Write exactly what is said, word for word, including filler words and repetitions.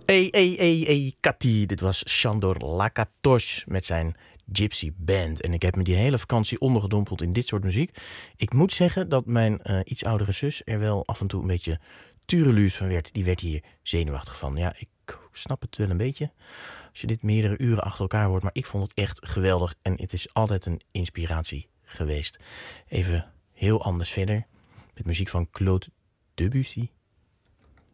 Hey, hey, hey, hey, Kati. Dit was Sándor Lakatos met zijn Gypsy Band. En ik heb me die hele vakantie ondergedompeld in dit soort muziek. Ik moet zeggen dat mijn uh, iets oudere zus er wel af en toe een beetje tureluurs van werd. Die werd hier zenuwachtig van. Ja, ik snap het wel een beetje als je dit meerdere uren achter elkaar hoort. Maar ik vond het echt geweldig en het is altijd een inspiratie geweest. Even heel anders verder met muziek van Claude Debussy.